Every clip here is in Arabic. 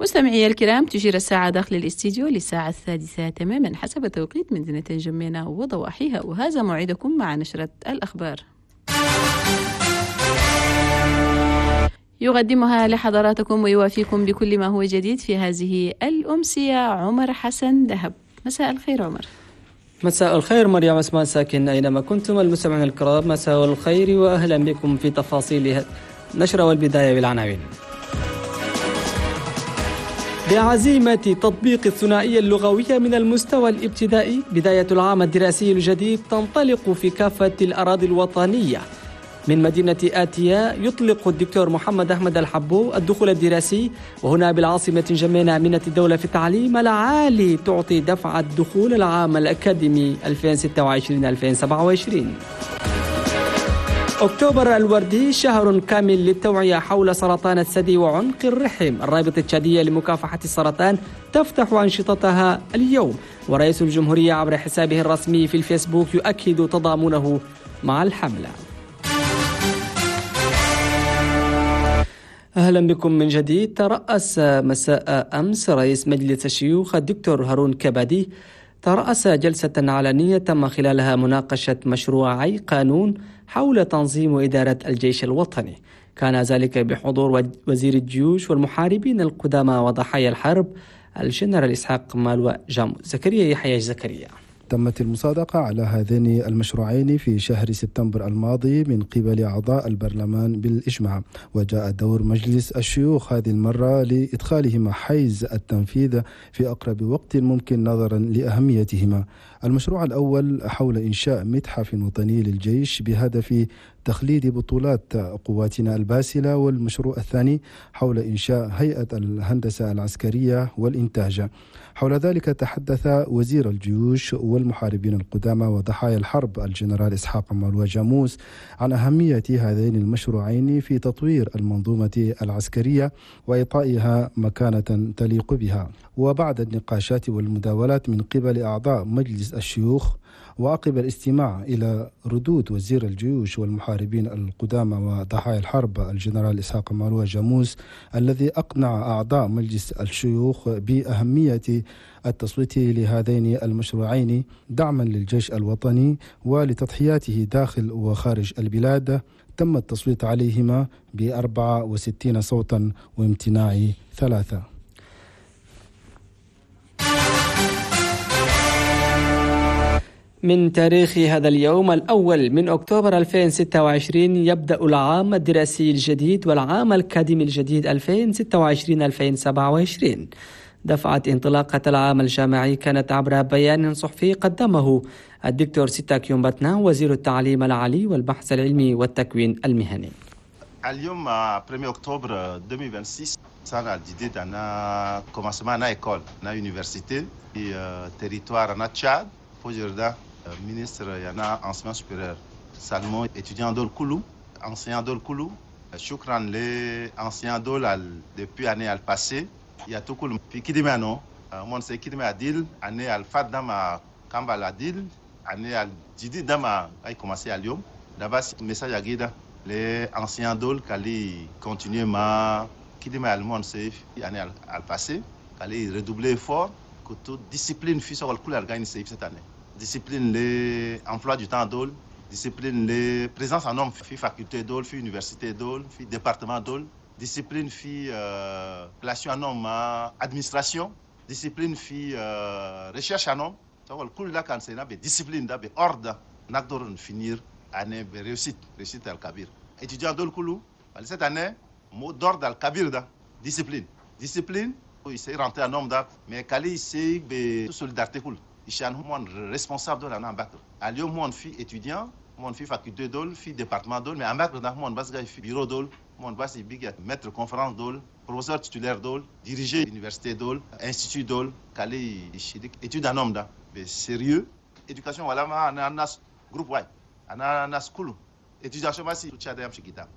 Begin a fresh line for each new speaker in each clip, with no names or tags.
مستمعي الكرام، تشير الساعة داخل الاستديو للساعة 6 تماما حسب توقيت مدينة جمينة وضواحيها، وهذا موعدكم مع نشرة الأخبار يقدمها لحضراتكم ويوافيكم بكل ما هو جديد في هذه الأمسية عمر حسن دهب. مساء الخير عمر.
مساء الخير مريم عثمان ساكن أينما كنتم المستمعين الكرام، مساء الخير وأهلا بكم في تفاصيل نشرة والبداية بالعناوين. بعزيمة تطبيق الثنائية اللغوية من المستوى الابتدائي، بداية العام الدراسي الجديد تنطلق في كافة الأراضي الوطنية. من مدينة آتيا يطلق الدكتور محمد أحمد الحبو الدخول الدراسي، وهنا بالعاصمة جمينة أمينة الدولة في التعليم العالي تعطي دفعة دخول العام الأكاديمي 2026-2027. أكتوبر الوردي شهر كامل للتوعية حول سرطان الثدي وعنق الرحم. الرابطة التشادية لمكافحة السرطان تفتح أنشطتها اليوم، ورئيس الجمهورية عبر حسابه الرسمي في الفيسبوك يؤكد تضامنه مع الحملة. أهلا بكم من جديد. ترأس مساء أمس رئيس مجلس الشيوخ الدكتور هارون كبادي جلسة علنية تم خلالها مناقشة مشروعي قانون حول تنظيم وإدارة الجيش الوطني. كان ذلك بحضور وزير الجيوش والمحاربين القدامى وضحايا الحرب الجنرال إسحاق مالوى جاموس. زكريا يحيى زكريا.
تمت المصادقة على هذين المشروعين في شهر سبتمبر الماضي من قبل أعضاء البرلمان بالإجماع، وجاء دور مجلس الشيوخ هذه المرة لإدخالهما حيز التنفيذ في أقرب وقت ممكن نظرا لأهميتهما. المشروع الأول حول إنشاء متحف وطني للجيش بهدف تخليد بطولات قواتنا الباسلة، والمشروع الثاني حول إنشاء هيئة الهندسة العسكرية والإنتاج. حول ذلك تحدث وزير الجيوش والمحاربين القدامى وضحايا الحرب الجنرال إسحاق مالوى جاموس عن أهمية هذين المشروعين في تطوير المنظومة العسكرية وإعطائها مكانة تليق بها. وبعد النقاشات والمداولات من قبل أعضاء مجلس الشيوخ وعقب الاستماع إلى ردود وزير الجيوش والمحاربين القدامى وضحايا الحرب الجنرال إسحاق مالوى جاموس الذي أقنع أعضاء مجلس الشيوخ بأهمية التصويت لهذين المشروعين دعما للجيش الوطني ولتضحياته داخل وخارج البلاد، تم التصويت عليهما ب64 صوتا وامتناع 3.
من تاريخ هذا اليوم الأول من أكتوبر 2026 يبدأ العام الدراسي الجديد والعام الأكاديمي الجديد 2026-2027. دفعة انطلاقة العام الجامعي كانت عبر بيان صحفي قدمه الدكتور سيتاك يومباتنا وزير التعليم العالي والبحث العلمي والتكوين المهني.
اليوم 1 أكتوبر 2026 سنة الجديد أنا commencement أنا école أنا université في territoire أنا تشاد فوجردا ministre yana enseignement supérieur Salmon étudiant dol Koulou enseignant dol Koulou shukran les enseignants dol depuis année al passé il y a tout Koulou fi kidimano mon c'est kidime adil année al fadama kambal adil année al jidi dama ay commencé à Lyon d'abord message à guida les enseignants dol kali continuer ma kidime al mon c'est année al passé kali redoubler effort que toute discipline fi sur le couleur gagne cette année. Discipline les emplois du temps d'ol, discipline les présences en nombre, fi faculté d'ol, fi université d'ol, fi département d'ol, discipline fi relation en nombre administration, discipline fi recherche en nombre. Donc le cours là quand c'est là, discipline là, ordre, n'acteur finir année réussite al kabir. Étudiant d'ol koulou, cette année mot d'ordre al kabir da, discipline, il s'est rentré en nombre d'art, mais kali c'est solidarité cool. Il y a un responsable de la Nambakr. À Lyon, mon fils étudiant, mon fils faculté d'ol, fils département d'ol, mais à Mbakr, mon bas bureau d'ol, mon bas maître conférence d'ol, professeur titulaire d'ol, diriger l'université d'ol, institut d'ol, Kali, études en homme da. Mais sérieux, éducation, voilà, on a un groupe, on a un school. Éducation, c'est tout ça d'ailleurs chez Kita.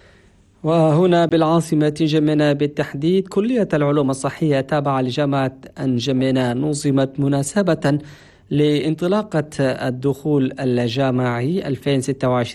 وهنا بالعاصمة جمينة بالتحديد كلية العلوم الصحية تابعة لجامعة جمينة نظمت مناسبة لانطلاقة الدخول الجامعي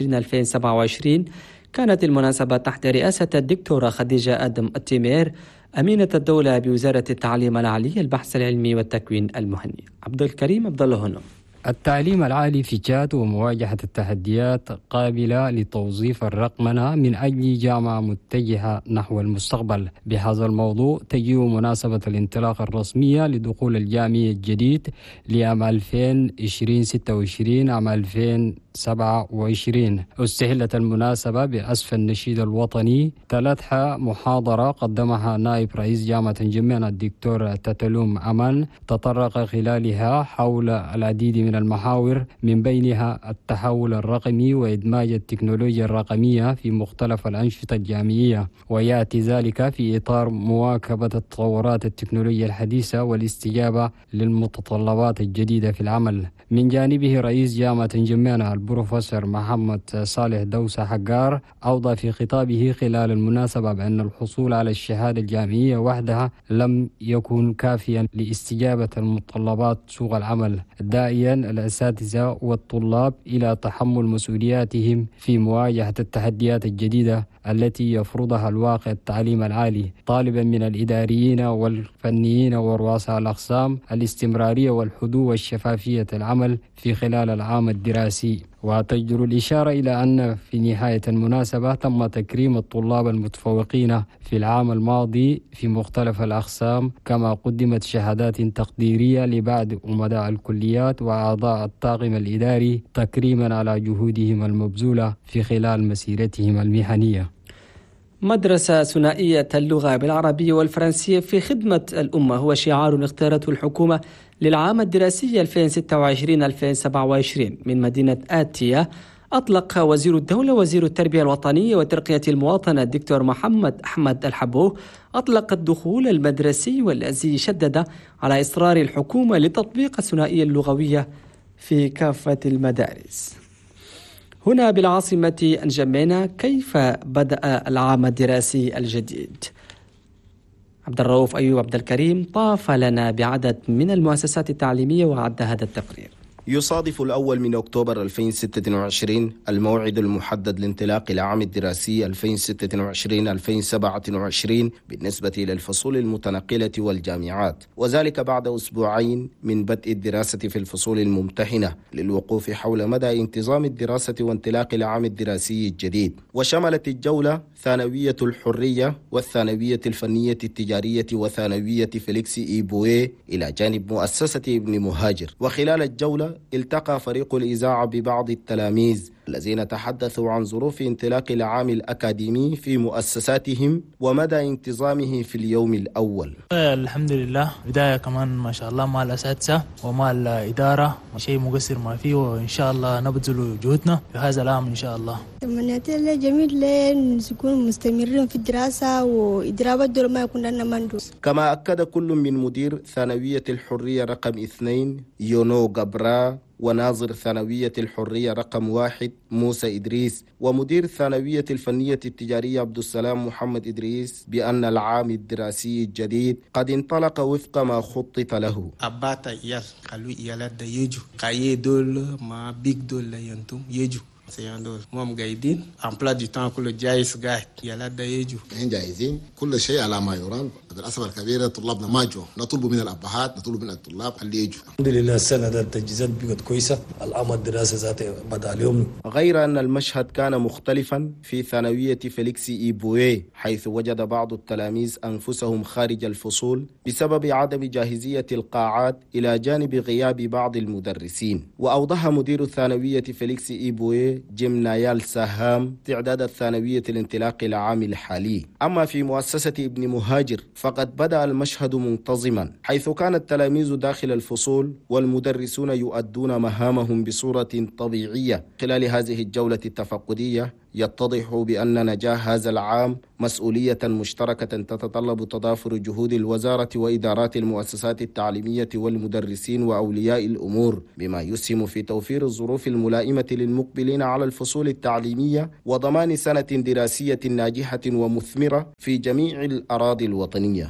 2026-2027. كانت المناسبة تحت رئاسة الدكتورة خديجة آدم التيمير أمينة الدولة بوزارة التعليم العالي، البحث العلمي والتكوين المهني. عبد الكريم عبد الله هنا.
التعليم العالي في تشاد ومواجهة التحديات قابلة لتوظيف الرقمنة من أجل جامعة متجهة نحو المستقبل. بهذا الموضوع تجيء مناسبة الانطلاق الرسمية لدخول الجامعي الجديد لعام 2026 عام 2027. استهلت المناسبة بأسف النشيد الوطني تلتها محاضرة قدمها نائب رئيس جامعة جمينة الدكتور تتلوم أمان، تطرق خلالها حول العديد من المحاور من بينها التحول الرقمي وإدماج التكنولوجيا الرقمية في مختلف الأنشطة الجامعية، ويأتي ذلك في إطار مواكبة التطورات التكنولوجيا الحديثة والاستجابة للمتطلبات الجديدة في العمل. من جانبه رئيس جامعة جمينة البروفيسور محمد صالح دوسة حقار أوضى في خطابه خلال المناسبة بأن الحصول على الشهادة الجامعية وحدها لم يكن كافيا لاستجابة المتطلبات سوق العمل، داعيا الأساتذة والطلاب إلى تحمل مسؤولياتهم في مواجهة التحديات الجديدة التي يفرضها الواقع التعليم العالي، طالبا من الإداريين والفنيين ورؤساء الأقسام الاستمرارية والحضور والشفافية العمل في خلال العام الدراسي. وتجدر الإشارة إلى أن في نهاية المناسبة تم تكريم الطلاب المتفوقين في العام الماضي في مختلف الأقسام، كما قدمت شهادات تقديرية لبعض أمناء الكليات وأعضاء الطاقم الإداري تكريما على جهودهم المبذولة في خلال مسيرتهم المهنية.
مدرسة ثنائية اللغة بالعربية والفرنسية في خدمة الأمة هو شعار اختارته الحكومة للعام الدراسي 2026-2027 من مدينة آتيا. أطلق وزير الدولة وزير التربية الوطنية وترقية المواطنة الدكتور محمد أحمد الحبوه أطلق الدخول المدرسي، والذي شدد على إصرار الحكومة لتطبيق الثنائية اللغوية في كافة المدارس. هنا بالعاصمة نجمينا، كيف بدأ العام الدراسي الجديد؟ عبد الرؤوف أيوب عبد الكريم طاف لنا بعدد من المؤسسات التعليمية وعد هذا التقرير.
يصادف الأول من أكتوبر 2026 الموعد المحدد لانطلاق العام الدراسي 2026-2027 بالنسبة إلى الفصول المتنقلة والجامعات، وذلك بعد أسبوعين من بدء الدراسة في الفصول الممتحنة للوقوف حول مدى انتظام الدراسة وانطلاق العام الدراسي الجديد. وشملت الجولة ثانوية الحرية والثانوية الفنية التجارية وثانوية فيليكس إيبويه إلى جانب مؤسسة ابن مهاجر. وخلال الجولة التقى فريق الإذاعة ببعض التلاميذ الذين تحدثوا عن ظروف انطلاق العام الأكاديمي في مؤسساتهم ومدى انتظامه في اليوم الأول.
الحمد لله، بداية كمان ما شاء الله مع الأساتذة ومع الإدارة، شيء مقصر ما فيه، وإن شاء الله نبذل جهودنا في هذا العام إن شاء الله.
تمنيت له جميل نكون مستمرين في الدراسة وإدراء الدور ما يكون لنا مندوس.
كما أكد كل من مدير ثانوية الحرية رقم 2 يونو غبرا وناظر ثانوية الحرية رقم 1 موسى إدريس ومدير الثانوية الفنية التجارية عبد السلام محمد إدريس بأن العام الدراسي الجديد قد انطلق وفق ما خطط له.
أباتا إيال قالوا إيالات دا يجو قاية دول ما بيك دول ينتم يجو سياندول مم قايدين أمبلا دي تان كل جايز قاعد يلا دا يجو
إحنا جايزين كل شيء على ما يرام. بالأسف الكبيرة طلابنا ما جو، نطلب من الأبهات نطلب من الطلاب اللي يجوا.
الحمد لله السنة ده التجهيزات بقت كويسة، العام الدراسة ذاته بدأ اليوم.
غير أن المشهد كان مختلفا في ثانوية فيليكس إيبويه، حيث وجد بعض التلاميذ أنفسهم خارج الفصول بسبب عدم جاهزية القاعات إلى جانب غياب بعض المدرسين. وأوضح مدير الثانوية فيليكس إيبويه جيم نايال سهام تعداد الثانوية الانطلاق العام الحالي. أما في مؤسسة ابن مهاجر فقد بدأ المشهد منتظما، حيث كان التلاميذ داخل الفصول والمدرسون يؤدون مهامهم بصورة طبيعية. خلال هذه الجولة التفقدية يتضح بأن نجاح هذا العام مسؤولية مشتركة تتطلب تضافر جهود الوزارة وإدارات المؤسسات التعليمية والمدرسين وأولياء الأمور، بما يسهم في توفير الظروف الملائمة للمقبلين على الفصول التعليمية وضمان سنة دراسية ناجحة ومثمرة في جميع الأراضي الوطنية.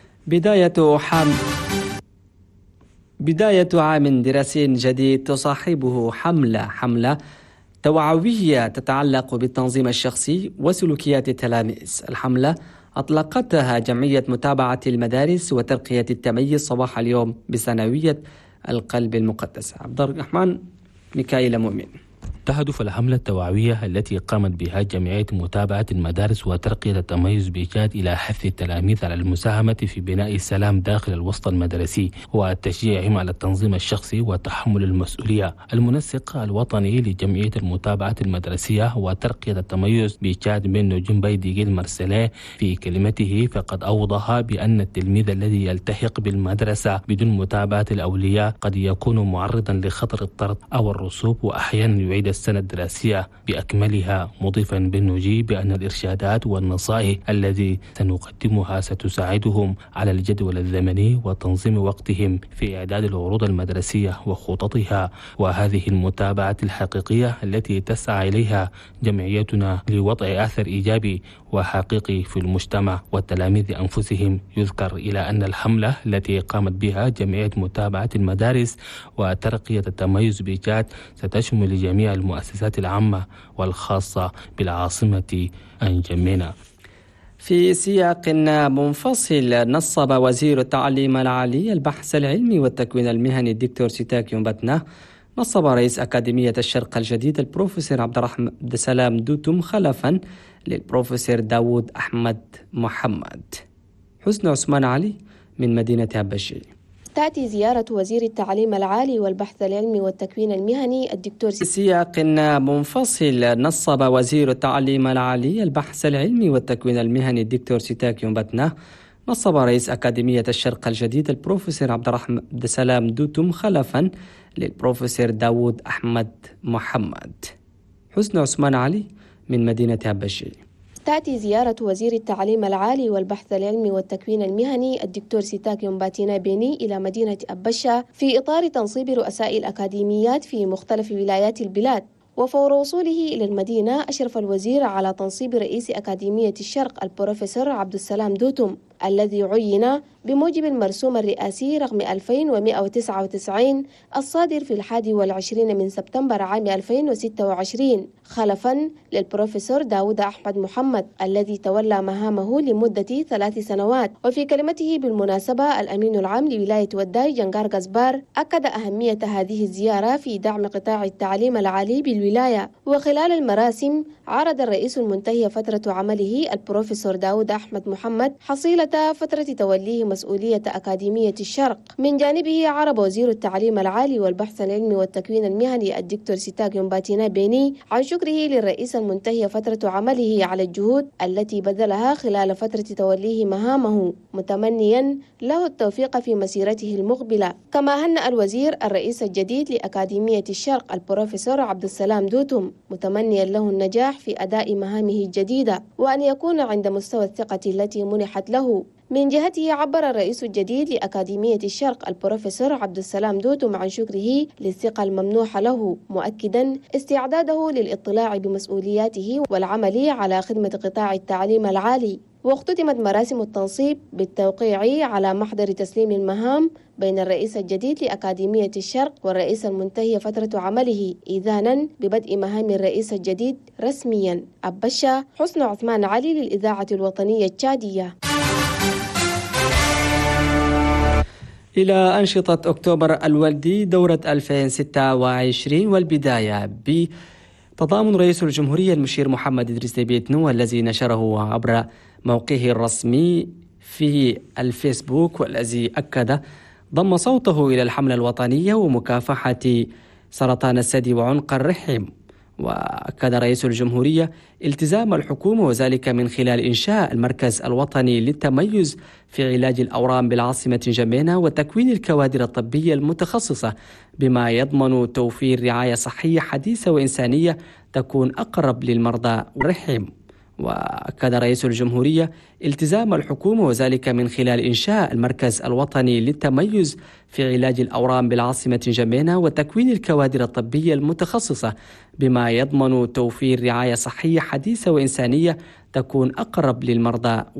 بداية عام دراسي جديد تصاحبه حملة توعوية تتعلق بالتنظيم الشخصي وسلوكيات التلاميذ. الحملة أطلقتها جمعية متابعة المدارس وترقية التميز صباح اليوم بثانوية القلب المقدس. عبد الرحمن ميكائيل مؤمن.
تهدف الحملة التوعوية التي قامت بها جمعية متابعة المدارس وترقية التميز بإيجاد إلى حث التلاميذ على المساهمة في بناء السلام داخل الوسط المدرسي وتشجيعهم على التنظيم الشخصي وتحمل المسؤولية. المنسق الوطني لجمعية المتابعة المدرسية وترقية التميز بإيجاد بن جنبي ديجيل مرسلة في كلمته فقد أوضح بأن التلميذ الذي يلتحق بالمدرسة بدون متابعة الأولياء قد يكون معرضا لخطر الطرد أو الرسوب وأحيانا يعيد السنة الدراسية بأكملها، مضيفا بالنجي بأن الإرشادات والنصائح التي سنقدمها ستساعدهم على الجدول الزمني وتنظيم وقتهم في إعداد العروض المدرسية وخططها، وهذه المتابعة الحقيقية التي تسعى إليها جمعيتنا لوضع أثر إيجابي وحقيقي في المجتمع والتلاميذ أنفسهم. يذكر إلى أن الحملة التي قامت بها جمعية متابعة المدارس وترقية التميز بإيجاد ستشمل جميع المؤسسات العامة والخاصة بالعاصمة أنجمينا.
في سياق منفصل، نصب وزير التعليم العالي البحث العلمي والتكوين المهني الدكتور سيتاك يومباتنا نصب رئيس أكاديمية الشرق الجديد البروفيسور عبد السلام دوتم خلفا للبروفيسور داود أحمد محمد. حسن عثمان علي من مدينة هبشي.
تأتي زيارة وزير التعليم العالي والبحث العلمي والتكوين المهني الدكتور
سياق منفصل، نصب وزير التعليم العالي البحث العلمي والتكوين المهني الدكتور سيتاك يومباتنا نصب رئيس أكاديمية الشرق الجديد البروفيسور عبد السلام دوتم خلفا للبروفيسور داود أحمد محمد. حسن عثمان علي من مدينة هبشي.
تأتي زيارة وزير التعليم العالي والبحث العلمي والتكوين المهني الدكتور سيتاك يومباتينا بيني إلى مدينة أبشة في إطار تنصيب رؤساء الأكاديميات في مختلف ولايات البلاد. وفور وصوله إلى المدينة أشرف الوزير على تنصيب رئيس أكاديمية الشرق البروفيسور عبد السلام دوتم الذي عين بموجب المرسوم الرئاسي رقم 2199 الصادر في 21 من سبتمبر عام 2026 خلفا للبروفيسور داود أحمد محمد الذي تولى مهامه لمدة 3 سنوات. وفي كلمته بالمناسبة الأمين العام لولاية وداي جنجار غزبار أكد أهمية هذه الزيارة في دعم قطاع التعليم العالي بالولاية. وخلال المراسم عرض الرئيس المنتهي فترة عمله البروفيسور داود أحمد محمد حصيلة فترة توليه مسؤولية أكاديمية الشرق. من جانبه عرب وزير التعليم العالي والبحث العلمي والتكوين المهني الدكتور سيتاك يومباتينا بيني عن شكره للرئيس المنتهي فترة عمله على الجهود التي بذلها خلال فترة توليه مهامه، متمنيا له التوفيق في مسيرته المقبلة. كما هنأ الوزير الرئيس الجديد لأكاديمية الشرق البروفيسور عبد السلام دوتم متمنيا له النجاح في أداء مهامه الجديدة وأن يكون عند مستوى الثقة التي منحت له. من جهته عبر الرئيس الجديد لأكاديمية الشرق البروفيسور عبد السلام دوتم عن شكره للثقة الممنوحة له، مؤكدا استعداده للاطلاع بمسؤولياته والعمل على خدمة قطاع التعليم العالي. واختتمت مراسم التنصيب بالتوقيع على محضر تسليم المهام بين الرئيس الجديد لأكاديمية الشرق والرئيس المنتهي فترة عمله إذانا ببدء مهام الرئيس الجديد رسميا. أبشة حسن عثمان علي للإذاعة الوطنية التشادية.
إلى أنشطة أكتوبر الوردي دورة 2026 والبداية بتضامن رئيس الجمهورية المشير محمد إدريس ديبي إتنو الذي نشره عبر موقعه الرسمي في الفيسبوك والذي أكد ضم صوته إلى الحملة الوطنية ومكافحة سرطان الثدي وعنق الرحم. وأكد رئيس الجمهورية التزام الحكومة وذلك من خلال إنشاء المركز الوطني للتميز في علاج الأورام بالعاصمة جمينة وتكوين الكوادر الطبية المتخصصة بما يضمن توفير رعاية صحية حديثة وإنسانية تكون أقرب للمرضى والرحم. وأكد رئيس الجمهورية التزام الحكومة وذلك من خلال إنشاء المركز الوطني للتميز في علاج الأورام بالعاصمة جمينة وتكوين الكوادر الطبية المتخصصة بما يضمن توفير رعاية صحية حديثة وإنسانية تكون أقرب للمرضى